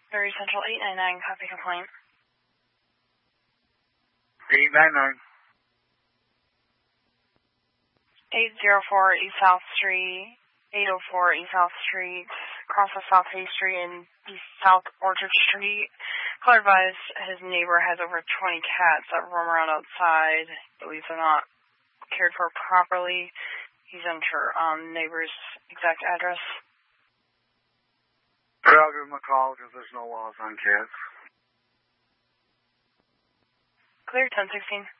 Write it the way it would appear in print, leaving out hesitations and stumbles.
Missouri Central 899, copy complaint. 899. 804 East South Street, 804 East South Street, across of South Hay Street and East South Orchard Street. Caller advised his neighbor has over 20 cats that roam around outside. Believes they're not cared for properly. He's unsure on neighbor's exact address. Yeah, I'll give him a call because there's no laws on cats. Clear 1016.